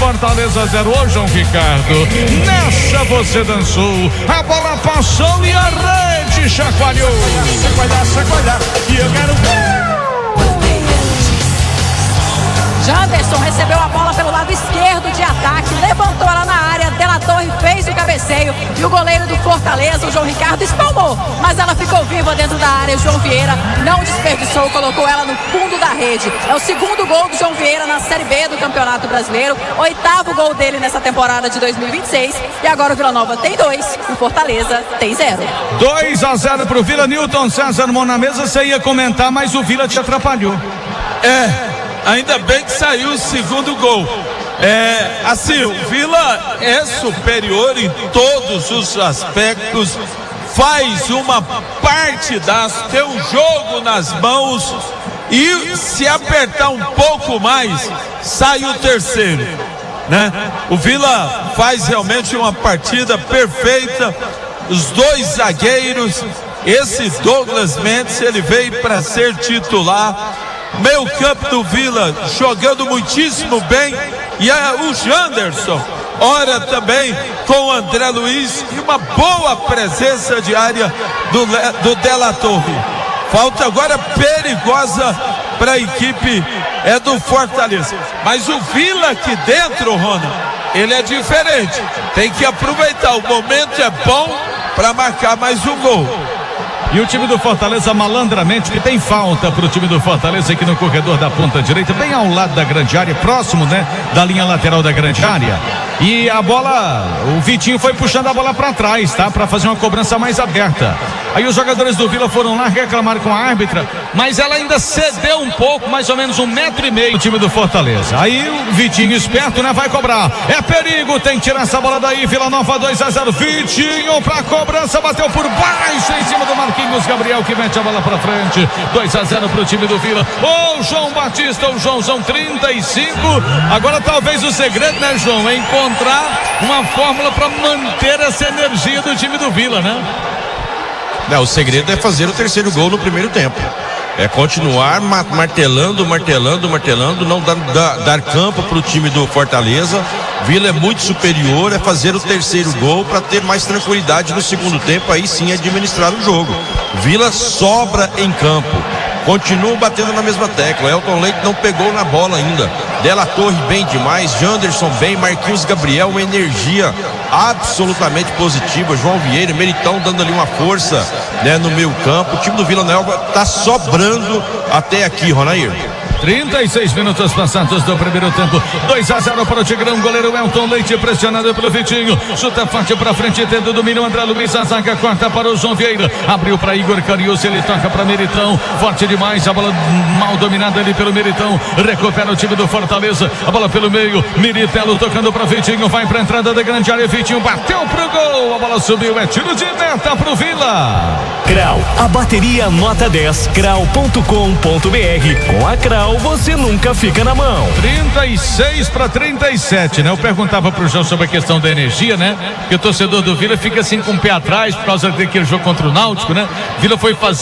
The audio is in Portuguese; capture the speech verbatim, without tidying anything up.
Fortaleza zero. Ô, João Ricardo, nessa você dançou, a bola passou e a rede chacoalhou. Chacoalhar, chacoalhar, e eu quero ver. Janderson recebeu a bola pelo lado esquerdo de ataque, levantou ela na área, Della Torre fez o cabeceio e o goleiro do Fortaleza, o João Ricardo, espalmou, mas ela ficou viva dentro da área. O João Vieira não desperdiçou, colocou ela no fundo da rede. É o segundo gol do João Vieira na Série B do Campeonato Brasileiro, oitavo gol dele nessa temporada de dois mil e vinte e seis, e agora o Vila Nova tem dois, o Fortaleza tem zero. dois a zero pro Vila. Newton César, mão na mesa, você ia comentar, mas o Vila te atrapalhou. É, ainda bem que saiu o segundo gol. É, assim, o Vila é superior em todos os aspectos, faz uma partidaça, tem um jogo nas mãos e se apertar um pouco mais, sai o terceiro, né? O Vila faz realmente uma partida perfeita, os dois zagueiros, esse Douglas Mendes, ele veio para ser titular. Meio campo do Vila jogando muitíssimo bem, e a, o Janderson, ora também com o André Luiz, e uma boa presença de área do, do Della Torre. Falta agora perigosa para a equipe é do Fortaleza, mas o Vila aqui dentro, Rona, ele é diferente, tem que aproveitar, o momento é bom para marcar mais um gol. E o time do Fortaleza malandramente, que tem falta pro time do Fortaleza aqui no corredor da ponta direita, bem ao lado da grande área, próximo, né, da linha lateral da grande área. E a bola, o Vitinho foi puxando a bola para trás, tá? Para fazer uma cobrança mais aberta. Aí os jogadores do Vila foram lá reclamar com a árbitra, mas ela ainda cedeu um pouco, mais ou menos um metro e meio, o time do Fortaleza. Aí o Vitinho esperto, né, vai cobrar. É perigo, tem que tirar essa bola daí. Vila Nova dois a zero. Vitinho pra cobrança, bateu por baixo em cima do Marquinhos Gabriel, que mete a bola pra frente. dois a zero pro time do Vila. Ô, João Batista, o Joãozão, trinta e cinco. Agora talvez o segredo, né, João, é encontrar uma fórmula para manter essa energia do time do Vila, né? Não, o segredo é fazer o terceiro gol no primeiro tempo. É continuar martelando, martelando, martelando, não dar, dar, dar campo para o time do Fortaleza. Vila é muito superior, é fazer o terceiro gol para ter mais tranquilidade no segundo tempo, aí sim administrar o jogo. Vila sobra em campo. Continuam batendo na mesma tecla. Elton Leite não pegou na bola ainda. Della Torre bem demais, Janderson bem, Marquinhos Gabriel, uma energia absolutamente positiva. João Vieira, Meritão dando ali uma força, né, no meio campo. O time do Vila Nova tá sobrando até aqui, Ronair. trinta e seis minutos passados do primeiro tempo. dois a zero para o Tigrão. Goleiro Elton Leite pressionado pelo Vitinho. Chuta forte para frente, tendo domínio André Luiz. A zaga corta para o João Vieira. Abriu para Igor Carius. Ele toca para Meritão. Forte demais. A bola mal dominada ali pelo Meritão. Recupera o time do Fortaleza. A bola pelo meio. Meritelo tocando para Vitinho. Vai para a entrada da grande área. Vitinho bateu pro gol. A bola subiu. É tiro de meta pro Vila. Crau, a bateria nota dez. Crau ponto com ponto br. Com a Crau você nunca fica na mão. trinta e seis para trinta e sete, né? Eu perguntava pro João sobre a questão da energia, né? Que o torcedor do Vila fica assim com o pé atrás por causa daquele jogo contra o Náutico, né? Vila foi fazer